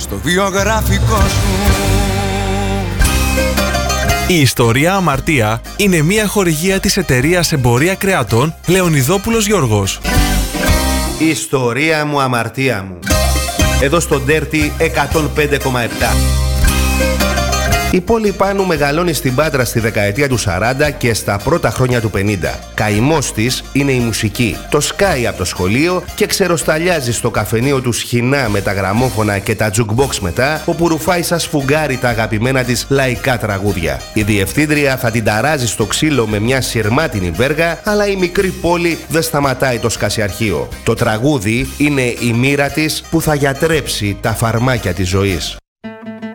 στο βιογραφικό σου. Η ιστορία Αμαρτία είναι μια χορηγία της εταιρείας Εμπορία Κρεατών Λεωνιδόπουλος Γιώργος. Η ιστορία μου, αμαρτία μου. Εδώ στο Dirty 105,7. Η πόλη Πάνου μεγαλώνει στην Πάτρα στη δεκαετία του 40 και στα πρώτα χρόνια του 50. Καημός της είναι η μουσική. Το σκάει από το σχολείο και ξεροσταλιάζει στο καφενείο του σχοινά με τα γραμμόφωνα και τα jukebox μετά, όπου ρουφάει σαν σφουγγάρι τα αγαπημένα της λαϊκά τραγούδια. Η διευθύντρια θα την ταράζει στο ξύλο με μια σειρμάτινη βέργα, αλλά η μικρή πόλη δεν σταματάει το σκασιαρχείο. Το τραγούδι είναι η μοίρα της που θα γιατρέψει τα φαρμάκια της ζωής.